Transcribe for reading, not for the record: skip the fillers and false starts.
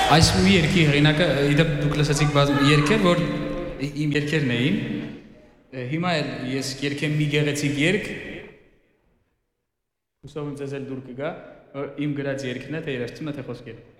Այս մի երկի հեղինակը իդեպ դուք լսեցիք երկեր, որ իմ երկերն էին։ Հիմա էլ ես երկեմ մի գեղեցիկ երկ, հուսով եմ ձեզ էլ դուր կգա, որ իմ գրած երկն է, թե երաժշտությունն է, թե խոսքերը։